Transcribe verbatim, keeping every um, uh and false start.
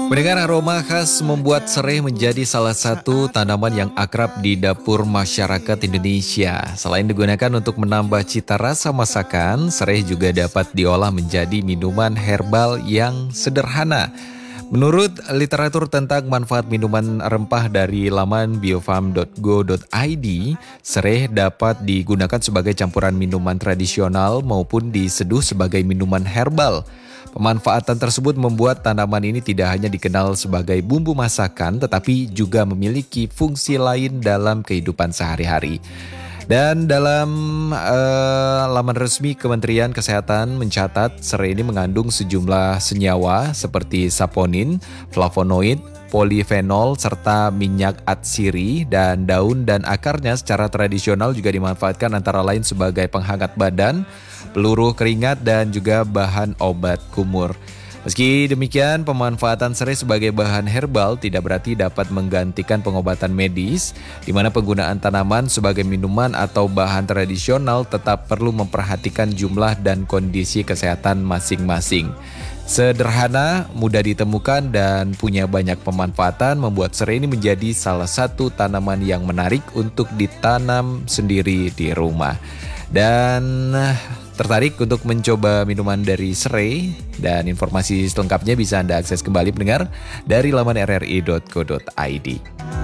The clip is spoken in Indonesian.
Pendengar, aroma khas membuat serai menjadi salah satu tanaman yang akrab di dapur masyarakat Indonesia. Selain digunakan untuk menambah cita rasa masakan, serai juga dapat diolah menjadi minuman herbal yang sederhana. Menurut literatur tentang manfaat minuman rempah dari laman biofarm dot go dot i d, serai dapat digunakan sebagai campuran minuman tradisional maupun diseduh sebagai minuman herbal. Pemanfaatan tersebut membuat tanaman ini tidak hanya dikenal sebagai bumbu masakan, tetapi juga memiliki fungsi lain dalam kehidupan sehari-hari. Dan dalam uh, laman resmi Kementerian Kesehatan mencatat serai ini mengandung sejumlah senyawa seperti saponin, flavonoid, polifenol, serta minyak atsiri, dan daun dan akarnya secara tradisional juga dimanfaatkan antara lain sebagai penghangat badan, peluruh keringat, dan juga bahan obat kumur. Meski demikian, pemanfaatan serai sebagai bahan herbal tidak berarti dapat menggantikan pengobatan medis, di mana penggunaan tanaman sebagai minuman atau bahan tradisional tetap perlu memperhatikan jumlah dan kondisi kesehatan masing-masing. Sederhana, mudah ditemukan, dan punya banyak pemanfaatan membuat serai ini menjadi salah satu tanaman yang menarik untuk ditanam sendiri di rumah. Dan tertarik untuk mencoba minuman dari serai? Dan informasi selengkapnya bisa Anda akses kembali pendengar dari laman r r i dot co dot i d.